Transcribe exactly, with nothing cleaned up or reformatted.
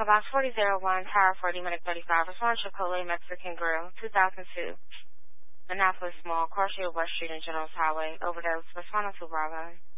Box forty oh one, Tower forty, Minute thirty-five. Respond to Chipotle Mexican Grill, two thousand two. Annapolis Mall, Cross Street, West Street, and Generals Highway. Overdose. Respond to Bravo.